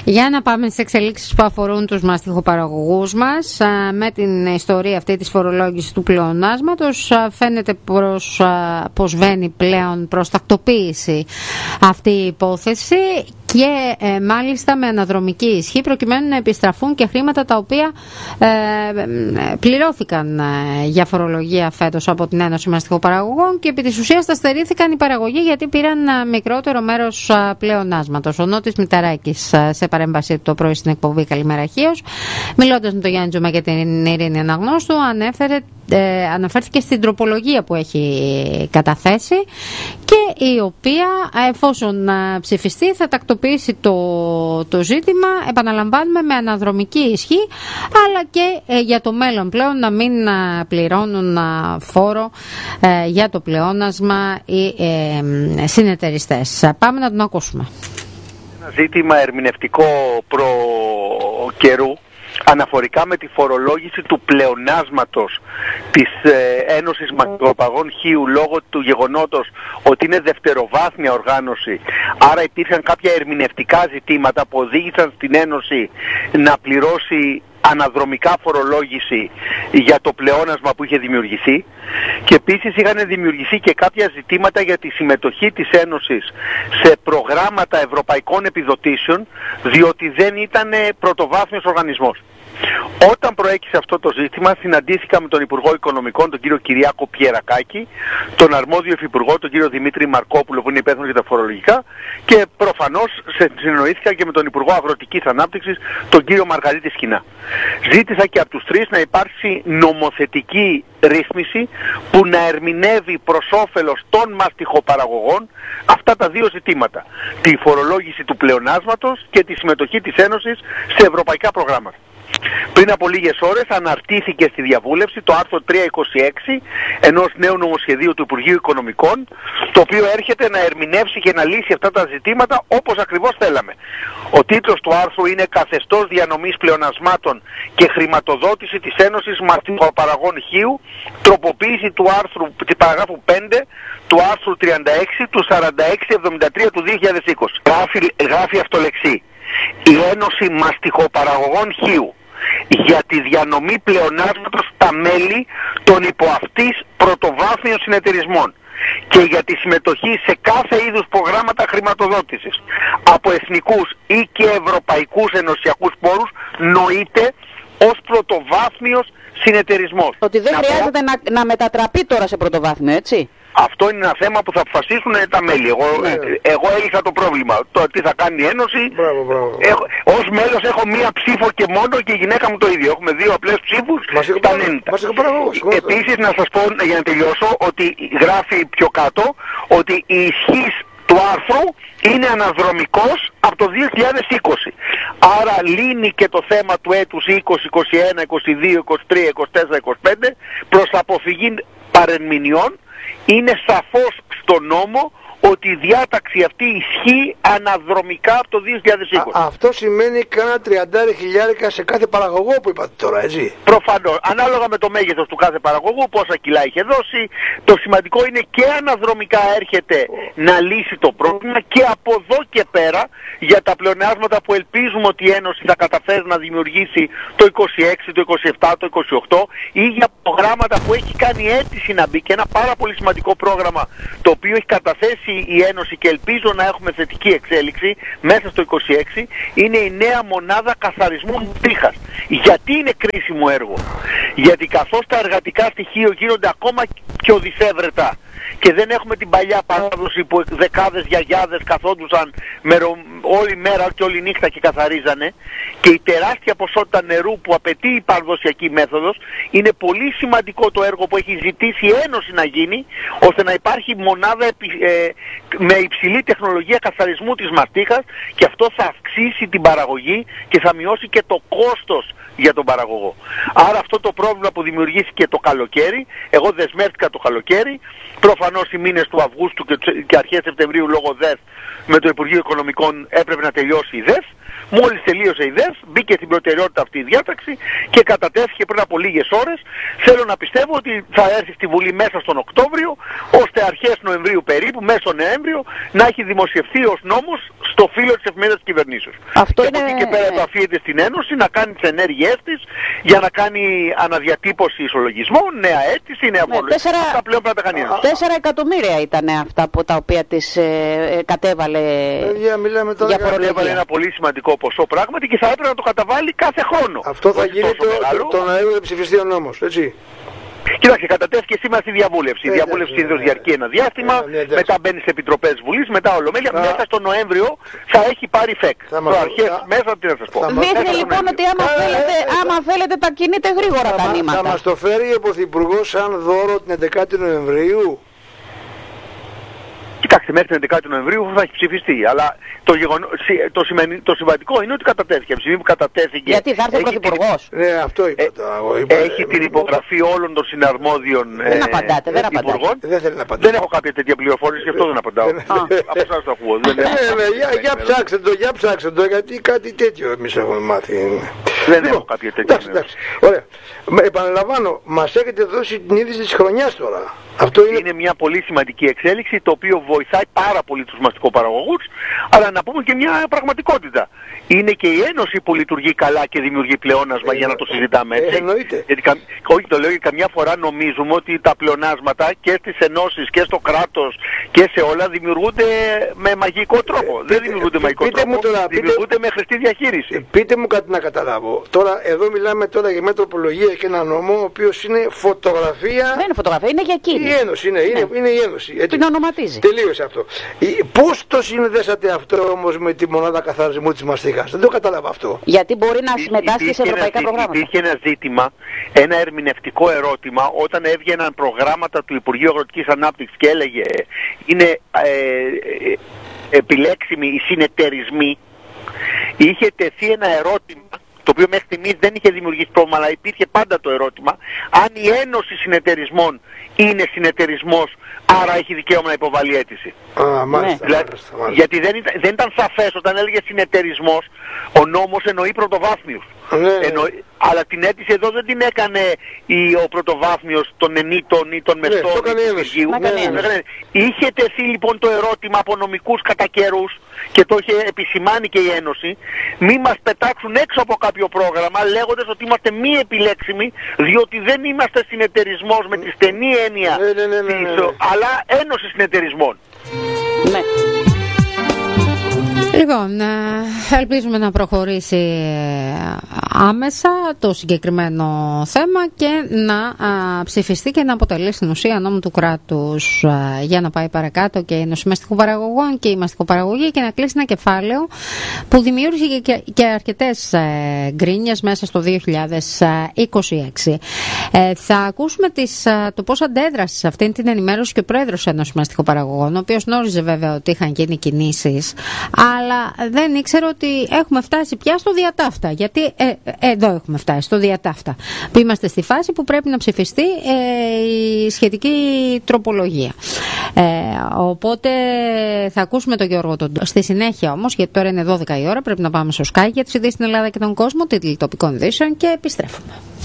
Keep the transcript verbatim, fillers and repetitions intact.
Για να πάμε στις εξελίξεις που αφορούν τους μαστιχοπαραγωγούς μας. Με την ιστορία αυτή της φορολόγησης του πλεονάσματος φαίνεται προς, πως βαίνει πλέον προς τακτοποίηση αυτή η υπόθεση και ε, μάλιστα με αναδρομική ισχύ προκειμένου να επιστραφούν και χρήματα τα οποία ε, πληρώθηκαν ε, για φορολογία φέτος από την Ένωση Μαστιχοπαραγωγών και επί της ουσίας τα στερήθηκαν οι παραγωγοί γιατί πήραν ε, μικρότερο μέρος ε, πλεονάσματος. Ο Νότης Μηταράκης ε, σε παρέμβαση το πρωί στην εκπομπή Καλημέρα Χίος, μιλώντας με τον Γιάννη Τζουμά και την Ειρήνη Αναγνώστου, ανέφερε Ε, αναφέρθηκε στην τροπολογία που έχει καταθέσει και η οποία εφόσον ψηφιστεί θα τακτοποιήσει το, το ζήτημα, επαναλαμβάνουμε, με αναδρομική ισχύ, αλλά και ε, για το μέλλον πλέον να μην ε, πληρώνουν ε, φόρο ε, για το πλεόνασμα οι ε, συνεταιριστές. Πάμε να τον ακούσουμε. Ένα ζήτημα ερμηνευτικό προ καιρού αναφορικά με τη φορολόγηση του πλεονάσματος της ε, Ένωσης Μαστιχοπαραγωγών Χίου λόγω του γεγονότος ότι είναι δευτεροβάθμια οργάνωση, άρα υπήρχαν κάποια ερμηνευτικά ζητήματα που οδήγησαν στην Ένωση να πληρώσει αναδρομικά φορολόγηση για το πλεόνασμα που είχε δημιουργηθεί, και επίσης είχαν δημιουργηθεί και κάποια ζητήματα για τη συμμετοχή της Ένωσης σε προγράμματα ευρωπαϊκών επιδοτήσεων, διότι δεν ήταν πρωτοβάθμιος οργανισμός. Όταν προέκυψε αυτό το ζήτημα, συναντήθηκα με τον Υπουργό Οικονομικών, τον κύριο Κυριάκο Πιερακάκη, τον αρμόδιο υφυπουργό, τον κύριο Δημήτρη Μαρκόπουλο, που είναι υπεύθυνος για τα φορολογικά, και προφανώς συνεννοήθηκα και με τον Υπουργό Αγροτικής Ανάπτυξης, τον κύριο Μαργαρίτη Σκινά. Ζήτησα και από τους τρεις να υπάρξει νομοθετική ρύθμιση που να ερμηνεύει προς όφελος των μαστιχοπαραγωγών αυτά τα δύο ζητήματα: τη φορολόγηση του πλεονάσματος και τη συμμετοχή της Ένωσης σε ευρωπαϊκά προγράμματα. Πριν από λίγες ώρες αναρτήθηκε στη διαβούλευση το άρθρο τριακόσια είκοσι έξι ενός νέου νομοσχεδίου του Υπουργείου Οικονομικών, το οποίο έρχεται να ερμηνεύσει και να λύσει αυτά τα ζητήματα όπως ακριβώς θέλαμε. Ο τίτλος του άρθρου είναι «Καθεστώς διανομής πλεονασμάτων και χρηματοδότηση της Ένωσης Μαστιχοπαραγωγών Χίου, τροποποίηση του άρθρου της παραγράφου πέντε του άρθρου τριάντα έξι του σαράντα έξι εβδομήντα τρία του δύο χιλιάδες είκοσι». Γράφει, γράφει αυτολεξί: η Ένωση Μαστιχοπαραγωγών Χίου για τη διανομή πλεονάσματος στα μέλη των υποαυτής πρωτοβάθμιων συνεταιρισμών και για τη συμμετοχή σε κάθε είδους προγράμματα χρηματοδότησης από εθνικούς ή και ευρωπαϊκούς ενωσιακούς πόρους νοείται ως πρωτοβάθμιος συνεταιρισμός. Ότι δεν να χρειάζεται πω... να, να μετατραπεί τώρα σε πρωτοβάθμιο, έτσι. Αυτό είναι ένα θέμα που θα αποφασίσουν τα μέλη. Εγώ, ναι. εγώ έλυσα το πρόβλημα. Το τι θα κάνει η Ένωση. Μπράβο, μπράβο. Έχω, ως μέλος έχω μία ψήφο και μόνο, και η γυναίκα μου το ίδιο. Έχουμε δύο απλές ψήφους στα ενενήντα. Επίσης να σας πω, για να τελειώσω, ότι γράφει πιο κάτω ότι η ισχύς του άρθρου είναι αναδρομικός από το δύο χιλιάδες είκοσι. Άρα λύνει και το θέμα του έτους είκοσι, είκοσι ένα, είκοσι δύο, είκοσι τρία, είκοσι τέσσερα, είκοσι πέντε προς αποφυγή παρερμηνιών. Είναι σαφώς στο νόμο ότι η διάταξη αυτή ισχύει αναδρομικά από το δύο χιλιάδες είκοσι. Α, αυτό σημαίνει κάνα τριάντα χιλιάρικα σε κάθε παραγωγό που είπατε τώρα, έτσι. Προφανώς, ανάλογα με το μέγεθος του κάθε παραγωγού, πόσα κιλά είχε δώσει. Το σημαντικό είναι και αναδρομικά έρχεται oh. να λύσει το πρόβλημα, και από εδώ και πέρα για τα πλεονάσματα που ελπίζουμε ότι η Ένωση θα καταφέρει να δημιουργήσει το είκοσι έξι, το είκοσι επτά, το είκοσι οκτώ, ή για προγράμματα που έχει κάνει αίτηση να μπει, και ένα πάρα πολύ σημαντικό πρόγραμμα το οποίο έχει καταθέσει η Ένωση και ελπίζω να έχουμε θετική εξέλιξη μέσα στο είκοσι έξι, είναι η νέα μονάδα καθαρισμού τρίχας. Γιατί είναι κρίσιμο έργο? Γιατί καθώς τα εργατικά στοιχεία γίνονται ακόμα πιο δυσέβρετα και δεν έχουμε την παλιά παράδοση που δεκάδες γιαγιάδες καθόντουσαν μερο, όλη μέρα και όλη νύχτα και καθαρίζανε, και η τεράστια ποσότητα νερού που απαιτεί η παραδοσιακή μέθοδος, είναι πολύ σημαντικό το έργο που έχει ζητήσει η Ένωση να γίνει, ώστε να υπάρχει μονάδα επι, ε, με υψηλή τεχνολογία καθαρισμού της μαστίχας, και αυτό θα αυξήσει την παραγωγή και θα μειώσει και το κόστος για τον παραγωγό. Άρα αυτό το πρόβλημα που δημιουργήθηκε το καλοκαίρι, εγώ δεσμεύτηκα το καλοκαίρι, προφανώς οι μήνες του Αυγούστου και, και αρχές Σεπτεμβρίου λόγω ΔΕΘ με το Υπουργείο Οικονομικών έπρεπε να τελειώσει η ΔΕΘ. Μόλις τελείωσε η ΔΕΘ, μπήκε στην προτεραιότητα αυτή η διάταξη και κατατέθηκε πριν από λίγες ώρες. Θέλω να πιστεύω ότι θα έρθει στη Βουλή μέσα στον Οκτώβριο, ώστε αρχές Νοεμβρίου περίπου, μέσω Νοέμβριο, να έχει δημοσιευθεί ως νόμος στο φύλλο της εφημερίδας της κυβερνήσεως. Αυτό και είναι... από εκεί και πέρα το αφήνεται στην Ένωση να κάνει τις ενέργειές της για να κάνει αναδιατύπωση ισολογισμών, νέα αίτηση, νέα απολογία. Τέσσερα... Αυτά πλέον πρέπει να τα κάνει. Τέσσερα εκατομμύρια ήταν αυτά που, τα οποία της ε, ε, κατέβαλε για, μιλάμε τώρα για για φορολογία. Κατέβαλε ένα πολύ σημαντικό ποσό πράγματι και θα έπρεπε να το καταβάλει κάθε χρόνο. Αυτό θα όχι γίνει το, μεγάλο. το, το Νοέμβριο θα ψηφιστεί ο νόμος, έτσι. Κοιτάξτε, κατατέθηκε σήμερα στη διαβούλευση. Η Ε, διαβούλευση εντάξει, συνήθως ναι, διαρκεί ένα διάστημα, Ε, ναι, εντάξει. μετά μπαίνει σε επιτροπές Βουλής, μετά Ολομέλεια. Α. Μέσα στο Νοέμβριο θα έχει πάρει φεκ. Θα Το μας το- αρχές θα- μέσα, τι να σας πω. θα μας- Δείχνει Μέσα στο λοιπόν ότι Νοέμβριο. άμα Ε, θέλετε, ε, ε, άμα θέλετε τα κινείτε γρήγορα τα Θα, θα νήματα. μας το φέρει ο Πρωθυπουργός σαν δώρο την έντεκα Νοεμβρίου. Κοιτάξτε, μέχρι την έντεκα Νοεμβρίου θα έχει ψηφιστεί. Αλλά το, γεγονό, το, σημαίνει, το σημαντικό είναι ότι κατατέθηκε. Από τη στιγμή που κατατέθηκε. Γιατί θα έρθει ο έχει την- Πρωθυπουργός. Ναι, αυτό είπα. Ε, τώρα, εγώ είπα, Έχει ε, την υπογραφή όλων των συναρμόδιων Δεν απαντάτε, δεν απαντάτε. υπουργών. Δεν θέλει να απαντήσει. Δεν έχω κάποια τέτοια πληροφόρηση, γι' αυτό δεν απαντάω. Δεν- Α, Από εσάς το ακούω. Δεν Ναι, έχω- ναι, για, για ψάξτε το, για ψάξτε το, γιατί κάτι τέτοιο εμείς έχουμε μάθει. Δεν Λοιπόν, έχω κάποια τέτοια. Εντάξει, εντάξει. Ωραία. Με- Επαναλαμβάνω, μας έχετε δώσει την είδηση της χρονιάς τώρα. Αυτό είναι... Είναι μια πολύ σημαντική εξέλιξη, το οποίο βοηθάει πάρα πολύ τους μαστικοπαραγωγούς, αλλά να πούμε και μια πραγματικότητα. Είναι και η Ένωση που λειτουργεί καλά και δημιουργεί πλεόνασμα Ε, για να το συζητάμε ε, έτσι. εννοείται. Γιατί, κα- όχι, το λέω γιατί καμιά φορά νομίζουμε ότι τα πλεονάσματα και στις ενώσεις και στο κράτος και σε όλα δημιουργούνται με μαγικό τρόπο. Δεν πείτε- δημιουργούνται με μαγικό πείτε μου τρόπο, τώρα, πείτε- δημιουργούνται με χρηστή διαχείριση. Ε, Πείτε μου κάτι να καταλάβω. Τώρα, εδώ μιλάμε τώρα για μια τροπολογία και ένα νόμο, ο οποίος είναι φωτογραφία. Δεν είναι φωτογραφία, είναι για εκείνη. Η Ένωση, είναι, είναι, είναι η Ένωση. Έτσι. Την ονοματίζει. Τελείωσε αυτό. Ε, Πώς το συνδέσατε αυτό όμως με τη μονάδα καθαρισμού της μαστίχας? Δεν το κατάλαβα αυτό. Γιατί μπορεί να Υπή- συμμετάσχει σε υπήρχε ένα ευρωπαϊκά ζή- προγράμματα. Υπήρχε ένα ζήτημα, ένα ερμηνευτικό ερώτημα όταν έβγαιναν προγράμματα του Υπουργείου Αγροτικής Ανάπτυξης και έλεγε είναι ε, ε, επιλέξιμοι οι συνεταιρισμοί. Είχε τεθεί ένα ερώτημα το οποίο μέχρι στιγμής δεν είχε δημιουργήσει πρόβλημα, αλλά υπήρχε πάντα το ερώτημα αν η Ένωση Συνεταιρισμών είναι συνεταιρισμός, άρα έχει δικαίωμα να υποβάλει αίτηση. Α, μάλιστα, Δηλαδή, μάλιστα, μάλιστα. γιατί δεν ήταν, δεν ήταν σαφές όταν έλεγε συνεταιρισμός, ο νόμος εννοεί πρωτοβάθμιους. Ναι, ναι. Εννοεί- αλλά την αίτηση εδώ δεν την έκανε η, ο πρωτοβάθμιος των ενήτων ή των Ναι, μεστών. το ή έκανε η του Ένωση. Υπουργείου. Να κάνει η Ναι, Ένωση. ναι. Είχε τεθεί λοιπόν το ερώτημα από νομικούς κατά καιρούς και το είχε επισημάνει και η Ένωση, μη μας πετάξουν έξω από κάποιο πρόγραμμα λέγοντας ότι είμαστε μη επιλέξιμοι, διότι δεν είμαστε συνεταιρισμός με τη στενή έννοια Ναι, ναι, ναι, ναι, ναι, της, ναι. αλλά ένωση συνεταιρισμών. Ναι. Λοιπόν, ε, ελπίζουμε να προχωρήσει ε, άμεσα το συγκεκριμένο θέμα και να α, ψηφιστεί και να αποτελεί στην ουσία νόμο του κράτους α, για να πάει παρακάτω και η Ένωση Μαστιχοπαραγωγών και η μαστιχοπαραγωγή και να κλείσει ένα κεφάλαιο που δημιούργησε και, και αρκετές ε, γκρίνιες μέσα στο δύο χιλιάδες είκοσι έξι. Ε, θα ακούσουμε τις, α, το πώς αντέδρασε σε αυτήν την ενημέρωση και ο πρόεδρος Ένωσης Μαστιχοπαραγωγών, ο οποίος γνώριζε βέβαια ότι είχαν γίνει κινήσεις, αλλά δεν ήξερε ότι έχουμε φτάσει πια στο διατάφτα. Γιατί ε, ε, εδώ έχουμε φτάσει, στο διατάφτα. Που είμαστε στη φάση που πρέπει να ψηφιστεί ε, η σχετική τροπολογία. Ε, οπότε θα ακούσουμε τον Γιώργο τον... Στη συνέχεια όμως, γιατί τώρα είναι δώδεκα η ώρα, πρέπει να πάμε στο Sky για τις ειδήσεις στην Ελλάδα και τον κόσμο, τίτλοι τοπικών ειδήσεων και επιστρέφουμε.